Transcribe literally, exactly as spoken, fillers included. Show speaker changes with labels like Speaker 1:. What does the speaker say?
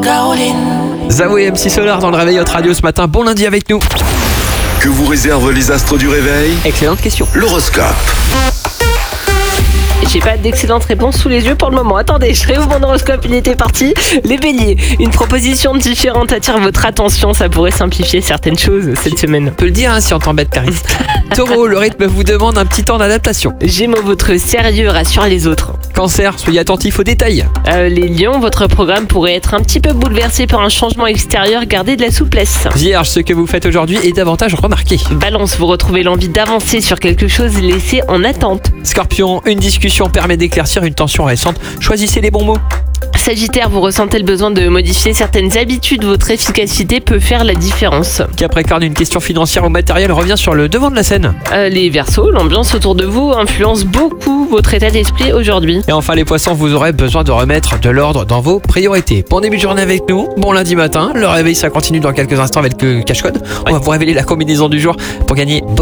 Speaker 1: Zao et M C Solar dans le réveil Hot Radio ce matin. Bon lundi avec nous.
Speaker 2: Que vous réservent les astres du réveil?
Speaker 1: Excellente question.
Speaker 2: L'horoscope.
Speaker 3: J'ai pas d'excellente réponse sous les yeux pour le moment. Attendez, je réouvre mon horoscope, il était parti. Les béliers, une proposition différente attire votre attention, ça pourrait simplifier certaines choses cette semaine.
Speaker 1: On peut le dire hein, si on t'embête, Clarisse. Taureau, le rythme vous demande un petit temps d'adaptation.
Speaker 3: Gémeaux, votre sérieux rassure les autres.
Speaker 1: Cancer, soyez attentif aux détails.
Speaker 3: Euh, les lions, votre programme pourrait être un petit peu bouleversé par un changement extérieur, gardez de la souplesse.
Speaker 1: Vierge, ce que vous faites aujourd'hui est davantage remarqué.
Speaker 3: Balance, vous retrouvez l'envie d'avancer sur quelque chose laissé en attente.
Speaker 1: Scorpion, une discussion permet d'éclaircir une tension récente. Choisissez les bons mots.
Speaker 3: Sagittaire, vous ressentez le besoin de modifier certaines habitudes, votre efficacité peut faire la différence.
Speaker 1: Capricorne, une question financière ou matérielle revient sur le devant de la scène.
Speaker 3: Euh, les Verseaux, l'ambiance autour de vous influence beaucoup votre état d'esprit aujourd'hui.
Speaker 1: Et enfin les poissons, vous aurez besoin de remettre de l'ordre dans vos priorités. Bon début de journée avec nous, bon lundi matin, le réveil ça continue dans quelques instants avec le cache-code. On va vous révéler la combinaison du jour pour gagner